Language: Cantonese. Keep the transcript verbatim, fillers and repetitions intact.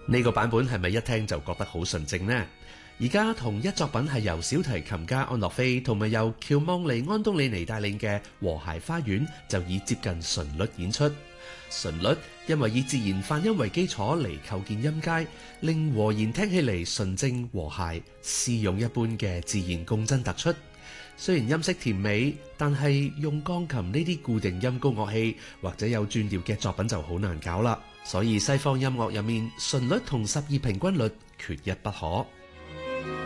呢個版本係咪一聽就覺得好純正呢？而家同一作品係由小提琴家安樂飛同埋由喬望尼安東尼尼帶領嘅和諧花園就以接近純律演出。純律因為以自然泛音為基礎嚟構建音階，令和弦聽起嚟純正和諧，絲絨一般嘅自然共振突出。雖然音色甜美，但係用鋼琴呢啲固定音高樂器或者有轉調嘅作品就好難搞啦。所以西方音樂入面，純律同十二平均律缺一不可。